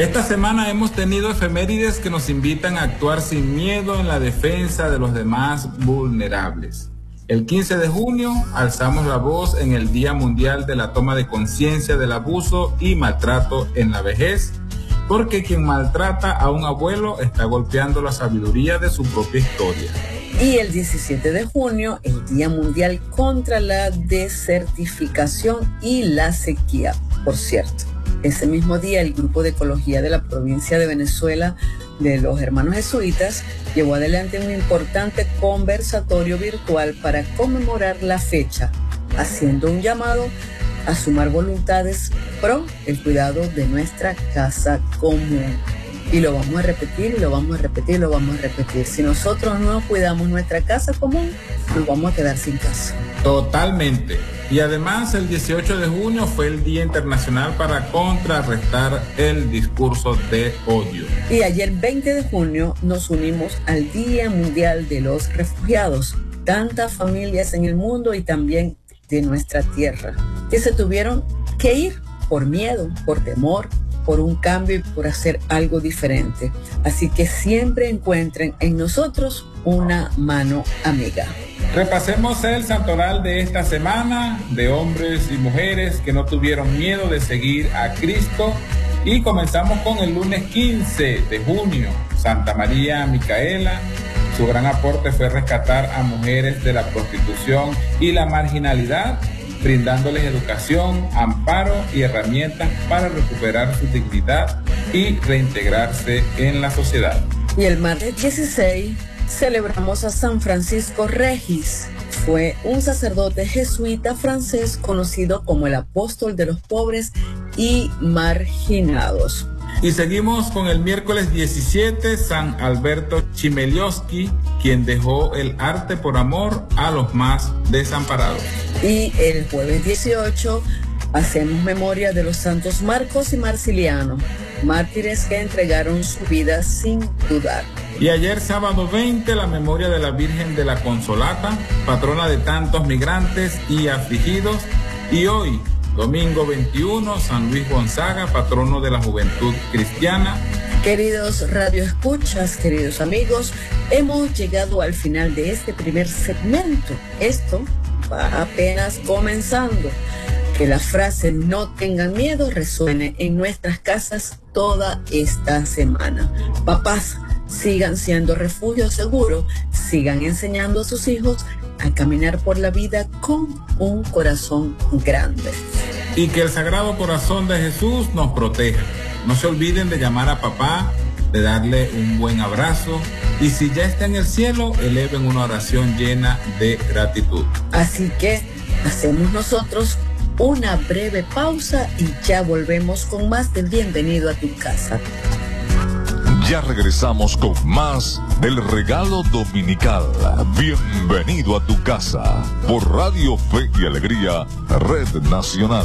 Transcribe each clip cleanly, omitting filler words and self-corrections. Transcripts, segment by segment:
Esta semana hemos tenido efemérides que nos invitan a actuar sin miedo en la defensa de los demás vulnerables. El 15 de junio alzamos la voz en el Día Mundial de la Toma de Conciencia del Abuso y Maltrato en la Vejez, porque quien maltrata a un abuelo está golpeando la sabiduría de su propia historia. Y el 17 de junio, el Día Mundial contra la Desertificación y la Sequía. Por cierto, ese mismo día el Grupo de Ecología de la provincia de Venezuela de los Hermanos Jesuitas llevó adelante un importante conversatorio virtual para conmemorar la fecha, haciendo un llamado a sumar voluntades pro el cuidado de nuestra casa común. Y lo vamos a repetir, y lo vamos a repetir, y lo vamos a repetir. Si nosotros no cuidamos nuestra casa común, nos vamos a quedar sin casa. Totalmente. Y además el 18 de junio fue el Día Internacional para contrarrestar el discurso de odio. Y ayer 20 de junio nos unimos al Día Mundial de los Refugiados. Tantas familias en el mundo y también de nuestra tierra que se tuvieron que ir por miedo, por temor, por un cambio y por hacer algo diferente. Así que siempre encuentren en nosotros una mano amiga. Repasemos el santoral de esta semana de hombres y mujeres que no tuvieron miedo de seguir a Cristo. Y comenzamos con el lunes 15 de junio, Santa María Micaela. Su gran aporte fue rescatar a mujeres de la prostitución y la marginalidad, brindándoles educación, amparo y herramientas para recuperar su dignidad y reintegrarse en la sociedad. Y el martes 16 celebramos a San Francisco Regis. Fue un sacerdote jesuita francés conocido como el apóstol de los pobres y marginados. Y seguimos con el miércoles 17, San Alberto Chmielowski, quien dejó el arte por amor a los más desamparados. Y el jueves 18 hacemos memoria de los santos Marcos y Marciliano, mártires que entregaron su vida sin dudar. Y ayer sábado 20, la memoria de la Virgen de la Consolata, patrona de tantos migrantes y afligidos. Y hoy, domingo 21, San Luis Gonzaga, patrono de la juventud cristiana. Queridos radioescuchas, queridos amigos, hemos llegado al final de este primer segmento. Esto va apenas comenzando. Que la frase "no tengan miedo" resuene en nuestras casas toda esta semana. Papás, sigan siendo refugio seguro, sigan enseñando a sus hijos a caminar por la vida con un corazón grande. Y que el Sagrado Corazón de Jesús nos proteja. No se olviden de llamar a papá, de darle un buen abrazo, y si ya está en el cielo, eleven una oración llena de gratitud. Así que hacemos nosotros una breve pausa y ya volvemos con más de Bienvenido a tu Casa. Ya regresamos con más del regalo dominical. Bienvenido a tu casa por Radio Fe y Alegría, Red Nacional.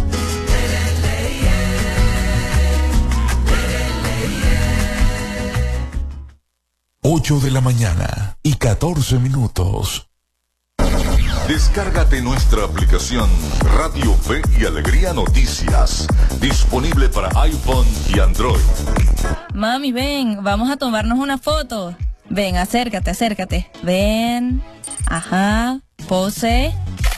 8 de la mañana y 14 minutos. Descárgate nuestra aplicación Radio Fe y Alegría Noticias, disponible para iPhone y Android. Mami, ven, vamos a tomarnos una foto. Ven, acércate, acércate. Ven. Ajá. Pose.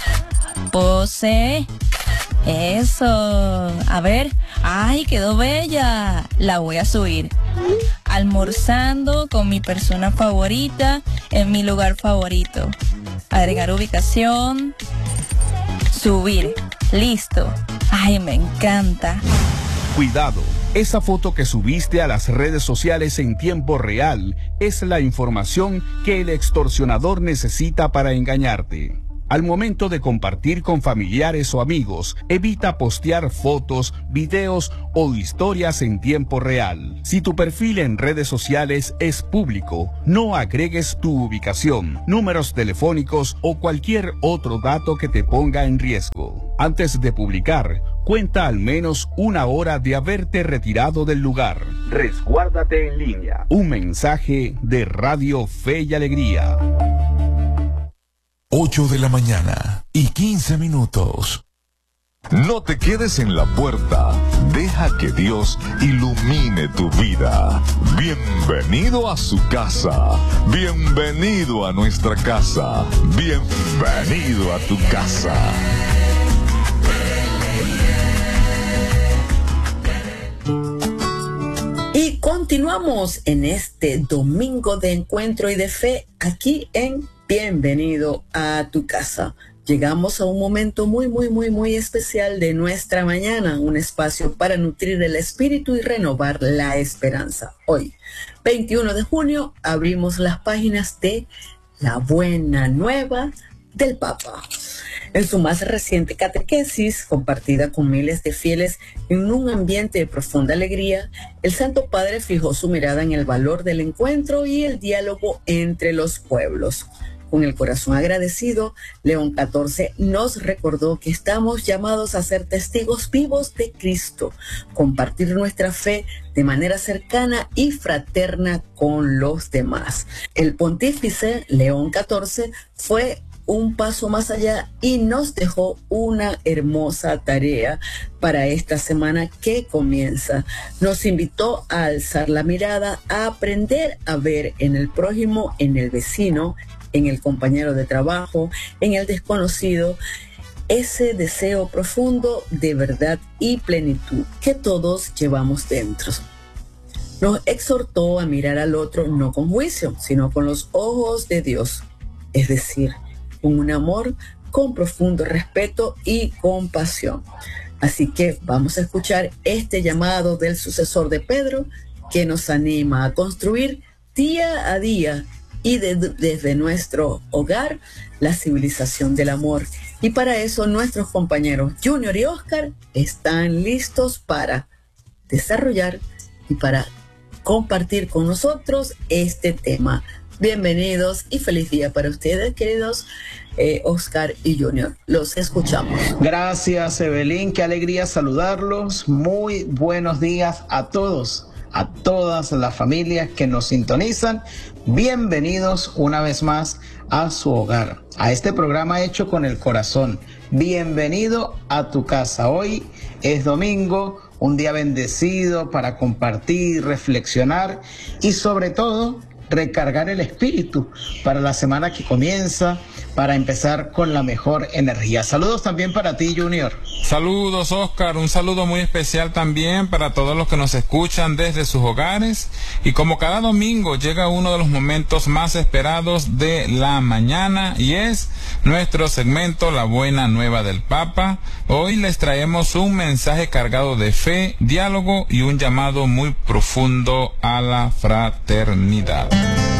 Pose. Eso. A ver. Ay, quedó bella. La voy a subir. Almorzando con mi persona favorita en mi lugar favorito. Agregar ubicación. Subir. Listo. Ay, me encanta. Cuidado. Esa foto que subiste a las redes sociales en tiempo real es la información que el extorsionador necesita para engañarte. Al momento de compartir con familiares o amigos, evita postear fotos, videos o historias en tiempo real. Si tu perfil en redes sociales es público, no agregues tu ubicación, números telefónicos o cualquier otro dato que te ponga en riesgo. Antes de publicar, cuenta al menos una hora de haberte retirado del lugar. Resguárdate en línea. Un mensaje de Radio Fe y Alegría. 8 de la mañana y 15 minutos. No te quedes en la puerta, deja que Dios ilumine tu vida. Bienvenido a su casa, bienvenido a nuestra casa, bienvenido a tu casa. Y continuamos en este domingo de encuentro y de fe aquí en Bienvenido a tu casa. Llegamos a un momento muy especial de nuestra mañana, un espacio para nutrir el espíritu y renovar la esperanza. Hoy, 21 de junio, abrimos las páginas de La Buena Nueva del Papa. En su más reciente catequesis, compartida con miles de fieles en un ambiente de profunda alegría, el Santo Padre fijó su mirada en el valor del encuentro y el diálogo entre los pueblos. Con el corazón agradecido, León XIV nos recordó que estamos llamados a ser testigos vivos de Cristo, compartir nuestra fe de manera cercana y fraterna con los demás. El pontífice León XIV fue un paso más allá y nos dejó una hermosa tarea para esta semana que comienza. Nos invitó a alzar la mirada, a aprender a ver en el prójimo, en el vecino, en el compañero de trabajo, en el desconocido, ese deseo profundo de verdad y plenitud que todos llevamos dentro. Nos exhortó a mirar al otro no con juicio, sino con los ojos de Dios, es decir, con un amor, con profundo respeto y compasión. Así que vamos a escuchar este llamado del sucesor de Pedro que nos anima a construir día a día y desde nuestro hogar la civilización del amor. Y para eso nuestros compañeros Junior y Oscar están listos para desarrollar y para compartir con nosotros este tema. Bienvenidos y feliz día para ustedes, queridos Oscar y Junior. Los escuchamos. Gracias, Evelyn. Qué alegría saludarlos. Muy buenos días a todos, a todas las familias que nos sintonizan. Bienvenidos una vez más a su hogar, a este programa hecho con el corazón. Bienvenido a tu casa. Hoy es domingo, un día bendecido para compartir, reflexionar y sobre todo recargar el espíritu para la semana que comienza, para empezar con la mejor energía. Saludos también para ti, Junior. Saludos, Oscar. Un saludo muy especial también para todos los que nos escuchan desde sus hogares. Y como cada domingo llega uno de los momentos más esperados de la mañana y es nuestro segmento La Buena Nueva del Papa. Hoy les traemos un mensaje cargado de fe, diálogo y un llamado muy profundo a la fraternidad.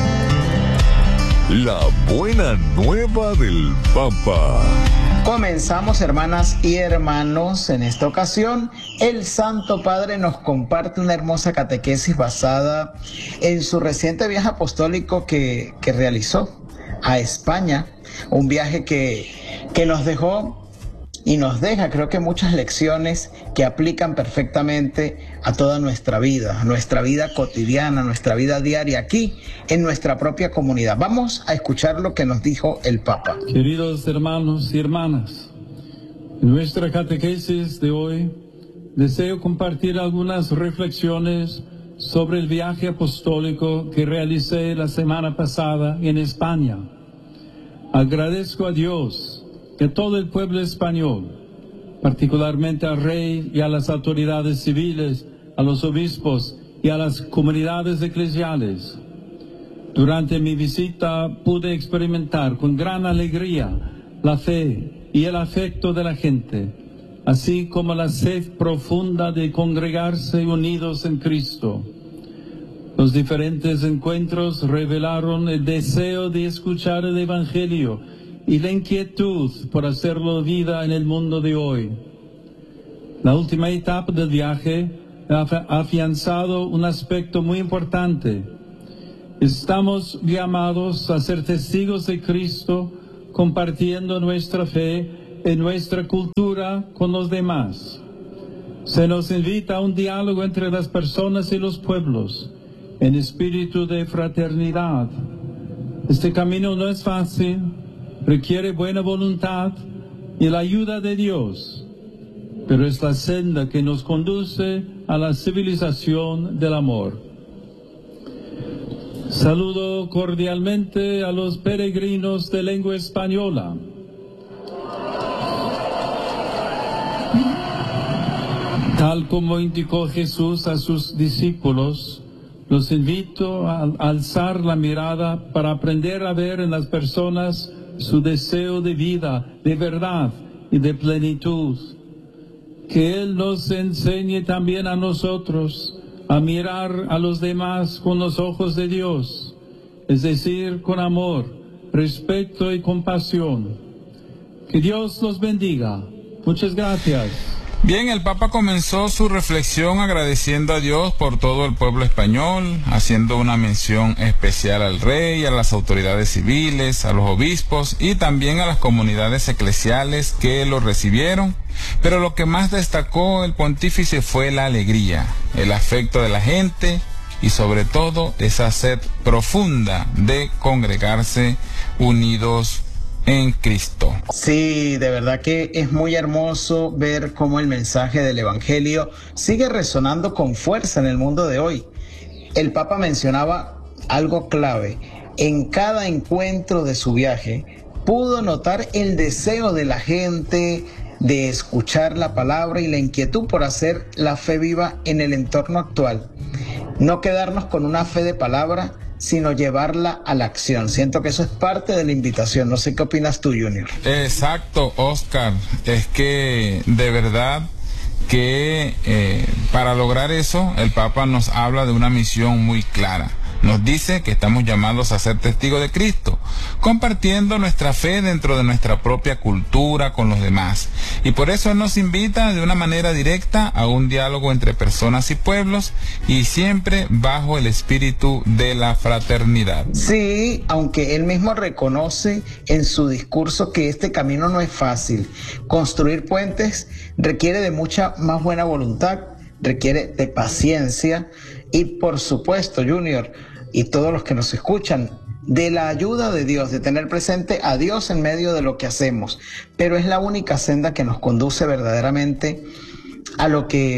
La Buena Nueva del Papa. Comenzamos, hermanas y hermanos. En esta ocasión, el Santo Padre nos comparte una hermosa catequesis basada en su reciente viaje apostólico que realizó a España. Un viaje que nos dejó y nos deja, creo que muchas lecciones que aplican perfectamente a toda nuestra vida cotidiana, nuestra vida diaria aquí en nuestra propia comunidad. Vamos a escuchar lo que nos dijo el Papa. Queridos hermanos y hermanas, en nuestra catequesis de hoy deseo compartir algunas reflexiones sobre el viaje apostólico que realicé la semana pasada en España. Agradezco a Dios y a todo el pueblo español, particularmente al rey y a las autoridades civiles, a los obispos y a las comunidades eclesiales. Durante mi visita pude experimentar con gran alegría la fe y el afecto de la gente, así como la sed profunda de congregarse unidos en Cristo. Los diferentes encuentros revelaron el deseo de escuchar el Evangelio y la inquietud por hacerlo vida en el mundo de hoy. La última etapa del viaje ha afianzado un aspecto muy importante. Estamos llamados a ser testigos de Cristo, compartiendo nuestra fe en nuestra cultura con los demás. Se nos invita a un diálogo entre las personas y los pueblos, en espíritu de fraternidad. Este camino no es fácil, requiere buena voluntad y la ayuda de Dios. pero es la senda que nos conduce a la civilización del amor. Saludo cordialmente a los peregrinos de lengua española. Tal como indicó Jesús a sus discípulos, los invito a alzar la mirada para aprender a ver en las personas su deseo de vida, de verdad y de plenitud. Que Él nos enseñe también a nosotros a mirar a los demás con los ojos de Dios, es decir, con amor, respeto y compasión. Que Dios los bendiga. Muchas gracias. Bien, el Papa comenzó su reflexión agradeciendo a Dios por todo el pueblo español, haciendo una mención especial al rey, a las autoridades civiles, a los obispos y también a las comunidades eclesiales que lo recibieron. Pero lo que más destacó el pontífice fue la alegría, el afecto de la gente y sobre todo esa sed profunda de congregarse unidos en Cristo. Sí, de verdad que es muy hermoso ver cómo el mensaje del Evangelio sigue resonando con fuerza en el mundo de hoy. El Papa mencionaba algo clave. En cada encuentro de su viaje pudo notar el deseo de la gente de escuchar la palabra y la inquietud por hacer la fe viva en el entorno actual. No quedarnos con una fe de palabra, sino llevarla a la acción. Siento que eso es parte de la invitación. No sé qué opinas tú, Junior. Exacto, Oscar. Es que de verdad que para lograr eso, el Papa nos habla de una misión muy clara. Nos dice que estamos llamados a ser testigos de Cristo, compartiendo nuestra fe dentro de nuestra propia cultura con los demás. Y por eso Él nos invita de una manera directa a un diálogo entre personas y pueblos y siempre bajo el espíritu de la fraternidad. Sí, aunque Él mismo reconoce en su discurso que este camino no es fácil. Construir puentes requiere de mucha más buena voluntad, requiere de paciencia y, por supuesto, Junior, y todos los que nos escuchan, de la ayuda de Dios, de tener presente a Dios en medio de lo que hacemos. Pero es la única senda que nos conduce verdaderamente a lo que